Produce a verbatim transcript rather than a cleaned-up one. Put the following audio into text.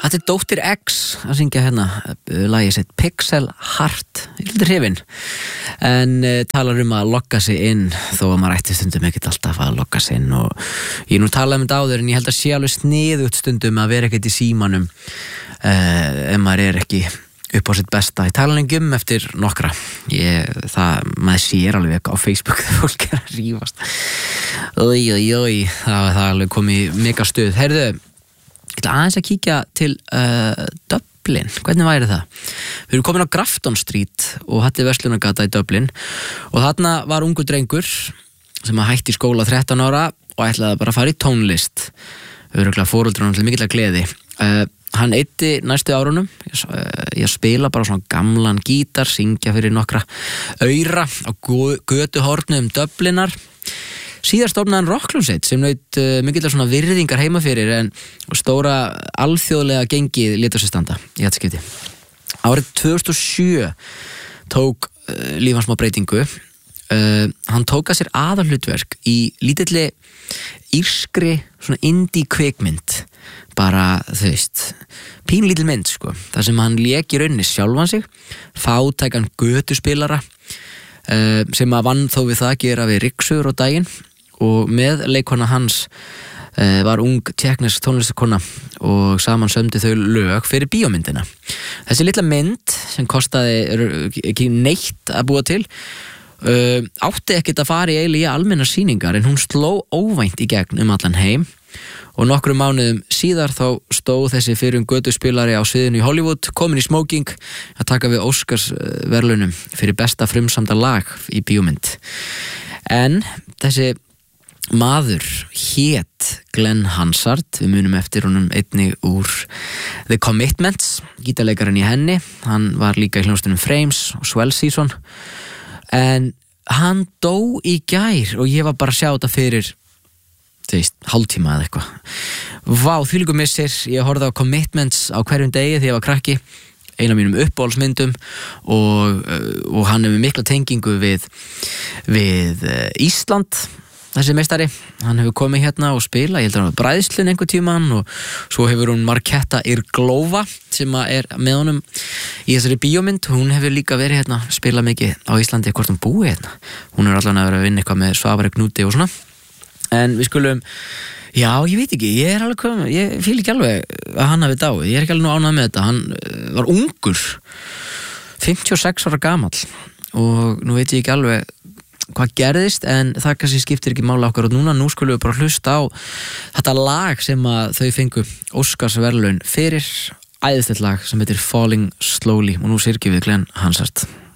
Þetta er Dóttir X að syngja hérna lagið sitt Pixel Heart, ég er hrifinn en uh, talar um að logga sig inn þó að maður ætti stundum ekkert alltaf að logga sig inn og ég nú talaði um þetta áður en ég held að sé alveg sniðugt stundum að vera ekkert í símanum uh, ef maður er ekki upp á sitt besta. Ég tala lengi um eftir nokkra ég, það, maður sér alveg á Facebook þegar fólk er að rífast oi, oi, oi það, það alveg komið mega stuð. Heyrðu, ég ætla aðeins að kíkja til uh, Dublin, hvernig væri það? Við erum komin á Grafton Street og þetta er verslunargata í Dublin og þarna var ungur drengur sem að hætti í skóla þrettán ára og ætlaði bara að fara í tónlist örugglega foreldrar til mikillar gleði. uh, Hann eyddi næstu árunum ég að spila bara svona gamlan gítar, syngja fyrir nokkra aura á götuhornum Dublinar. Síðar stofnaði hann rockhljómsveit sem naut uh, mikillar svona virðingar heima fyrir en stóra alþjóðlega gengið lét á sig standa í þetta skipti. Árið tvö þúsund og sjö tók uh, líf hans smá breytingu. Uh, hann tók að sér aðalhlutverk í lítilli írskri svona indie kvikmynd bara, þú veist, pínlítil mynd sko, þar sem hann lék í rauninni sjálfan sig, fátækan götuspilara uh, sem að vann þó við það að gera við ryksugur á daginn og með leikona hans uh, var ung tékknesk tónlistakona og saman sömdu þau lög fyrir bíómyndina. Þessi litla mynd sem kostaði ekki neitt að búa til uh, átti ekkert að fara í eiginlega almennar sýningar en hún sló óvænt í gegn um allan heim og nokkrum mánuðum síðar þá stóð þessi fyrrum götuspilari á sviðinu í Hollywood komin í smoking að taka við Óskarsverðlaunum fyrir besta frumsamda lag í bíómynd. En þessi maður hét Glenn Hansard, við munum eftir honum einnig úr The Commitments, gítarleikarinn í henni, hann var líka í hljómsveitunum Frames og Swell Season en hann dó í gær og ég var bara að sjá þetta fyrir þú veist, hálftíma eða eitthvað. Vá, þvílíkur missir, ég horfði á Commitments á hverjum degi þegar ég var krakki, eina af mínum uppáhaldsmyndum og, og hann hefur mikla tengingu við, við Ísland, þessi meistari. Hann hefur komið hérna og spila, ég held að hann var bræðslun einhver tíman og svo hefur hún Marketta Irglova sem er með honum í þessari bíómynd. Hún hefur líka verið hérna, spila mikið á Íslandi hvort hún búi hérna. Hún er allan að vera að vinna eitthvað með Svavari Knúti og svona. En við skulum, já, ég veit ekki, ég er alveg komið, ég fíl ekki alveg að hann hafi dáið, ég er ekki alveg nú ánægð með þetta, hann var ungur, fimmtíu og sex ára gamall og nú veit ég ekki alveg hvað gerðist en það kannski skiptir ekki máli okkar og núna, nú skulum við bara hlusta á þetta lag sem að þau fengu Óskarsverðlaun fyrir, æðislegt lag sem heitir Falling Slowly og nú syrgjum við Glenn Hansard.